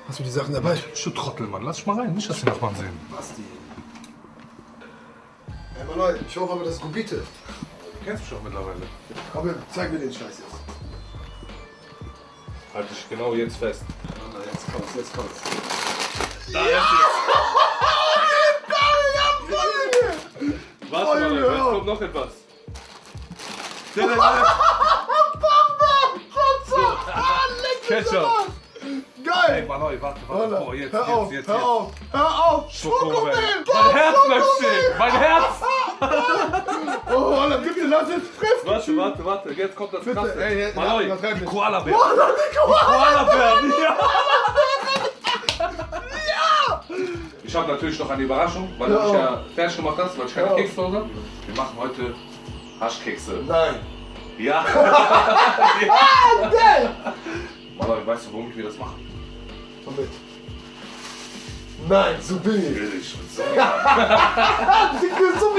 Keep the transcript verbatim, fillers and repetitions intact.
Hast du die Sachen dabei? Du Trottel, Mann. Lass dich mal rein. Nicht, dass die Nachbarn sehen. Basti. Hey, Mann, ich hoffe aber, das ist Gubite. Du kennst mich doch mittlerweile. Aber zeig mir den Scheiß jetzt. Halt dich genau jetzt fest. Na, jetzt kommt's, jetzt kommt's. Da ja! Warte mal, jetzt kommt noch etwas. Ketchup! Geil! Ey, Mann, warte, warte. Boah, jetzt, hör jetzt, auf, jetzt, hör jetzt. auf, hör auf! Schokomel! Schokomel! Mein Herz möchte stehen! Mein Herz! Oh, Alter, bitte lass jetzt fressen! Warte, warte, warte. Jetzt kommt das Bitte, Krasse. ey, ey, Malloy, übertreib die nicht. Koala-Bär. Koala, die Koala! Koala-Bären, ja! Ich habe natürlich noch eine Überraschung, weil du mich ja fertig gemacht hast, weil ich keine Ja. Kekse zu Hause habe. Wir machen heute Haschkekse. Nein! Ja! Ah, geil! Malloy, weißt du, womit wir das machen? Womit? Nein, so billig! Billig. So. Dicke, so